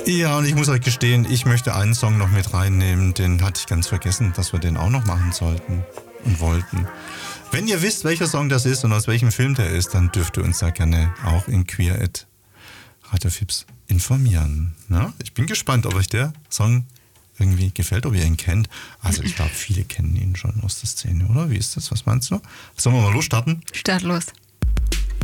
Ja, und ich muss euch gestehen, ich möchte einen Song noch mit reinnehmen, den hatte ich ganz vergessen, dass wir den auch noch machen sollten und wollten. Wenn ihr wisst, welcher Song das ist und aus welchem Film der ist, dann dürft ihr uns da gerne auch in queer@radiofips informieren. Ja? Ich bin gespannt, ob euch der Song irgendwie gefällt, ob ihr ihn kennt. Also ich glaube, viele kennen ihn schon aus der Szene, oder? Wie ist das? Was meinst du? Sollen wir mal losstarten? Start los.